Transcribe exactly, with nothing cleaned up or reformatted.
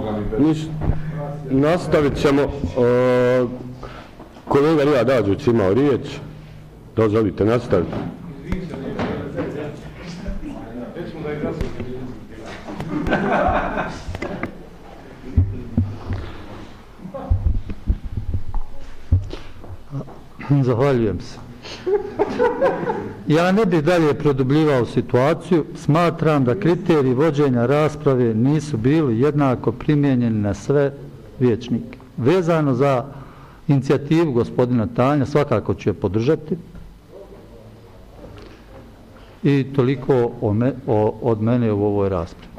Ništa. Nastavit ćemo. Uh, kolega Rijad Ađuć imao riječ. Dozvolite nastaviti. Zahvaljujem se. Ja ne bih dalje produbljivao situaciju. Smatram da kriteriji vođenja rasprave nisu bili jednako primijenjeni na sve vijećnike. Vezano za inicijativu gospodina Tanja, svakako ću je podržati. I toliko o me, o, od mene u ovoj raspravi.